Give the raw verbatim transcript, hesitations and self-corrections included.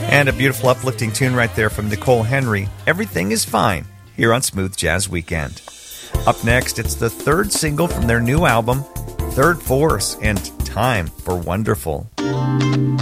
And a beautiful uplifting tune right there from Nicole Henry, Everything is Fine, here on Smooth Jazz Weekend. Up next, it's the third single from their new album, Third Force, and Time for Wonderful.